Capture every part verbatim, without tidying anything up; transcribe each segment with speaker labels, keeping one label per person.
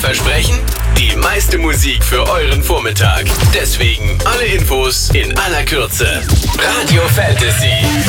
Speaker 1: Versprechen? Die meiste Musik für euren Vormittag. Deswegen alle Infos in aller Kürze. Radio Fantasy.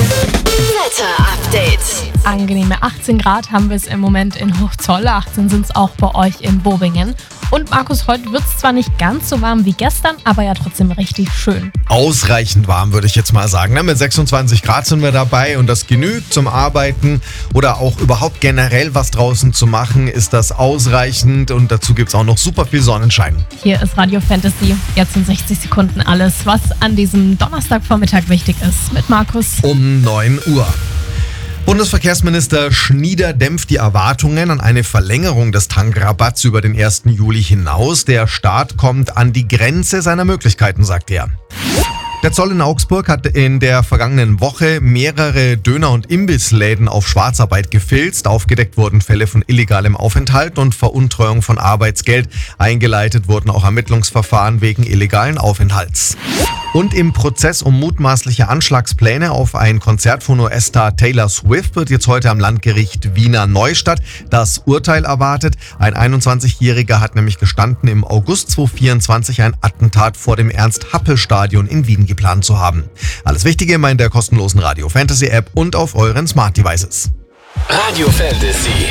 Speaker 2: Wetter-Update.
Speaker 3: Angenehme achtzehn Grad haben wir es im Moment in Hochzoll. achtzehn sind es auch bei euch in Bobingen. Und Markus, heute wird es zwar nicht ganz so warm wie gestern, aber ja trotzdem richtig schön.
Speaker 4: Ausreichend warm, würde ich jetzt mal sagen. Mit sechsundzwanzig Grad sind wir dabei und das genügt zum Arbeiten oder auch überhaupt generell was draußen zu machen, ist das ausreichend und dazu gibt es auch noch super viel Sonnenschein.
Speaker 3: Hier ist Radio Fantasy. Jetzt in sechzig Sekunden alles, was an diesem Donnerstagvormittag wichtig ist. Mit Markus.
Speaker 4: Um neun Uhr. Bundesverkehrsminister Schnieder dämpft die Erwartungen an eine Verlängerung des Tankrabatts über den ersten Juli hinaus. Der Staat kommt an die Grenze seiner Möglichkeiten, sagt er. Der Zoll in Augsburg hat in der vergangenen Woche mehrere Döner- und Imbissläden auf Schwarzarbeit gefilzt. Aufgedeckt wurden Fälle von illegalem Aufenthalt und Veruntreuung von Arbeitsgeld. Eingeleitet wurden auch Ermittlungsverfahren wegen illegalen Aufenthalts. Und im Prozess um mutmaßliche Anschlagspläne auf ein Konzert von U S-Star Taylor Swift wird jetzt heute am Landgericht Wiener Neustadt das Urteil erwartet. Ein einundzwanzigjähriger hat nämlich gestanden, im August zweitausendvierundzwanzig ein Attentat vor dem Ernst-Happel-Stadion in Wien geplant zu haben. Alles Wichtige immer in der kostenlosen Radio Fantasy App und auf euren Smart Devices.
Speaker 1: Radio Fantasy.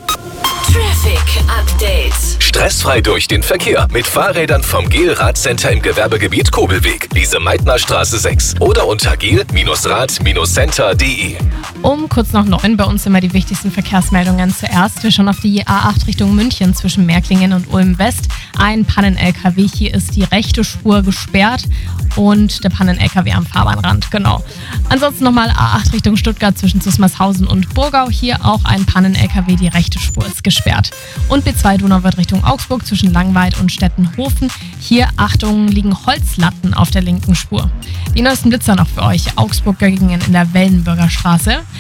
Speaker 2: Traffic Update.
Speaker 1: Stressfrei durch den Verkehr mit Fahrrädern vom Gel-Rad-Center im Gewerbegebiet Kobelweg, Lise Meitner Straße sechs oder unter gel Rad Center punkt de.
Speaker 3: Um kurz nach neun bei uns immer die wichtigsten Verkehrsmeldungen. Zuerst, wir schauen auf die A acht Richtung München zwischen Märklingen und Ulm West. Ein Pannen-L K W, hier ist die rechte Spur gesperrt und der Pannen-L K W am Fahrbahnrand, genau. Ansonsten nochmal A acht Richtung Stuttgart zwischen Zusmarshausen und Burgau. Hier auch ein Pannen-L K W, die rechte Spur ist gesperrt. Und B zwei Donauwörth Richtung Augsburg zwischen Langweid und Stettenhofen. Hier, Achtung, liegen Holzlatten auf der linken Spur. Die neuesten Blitzer noch für euch. Augsburg-Göggingen in der Wellenbürger Straße.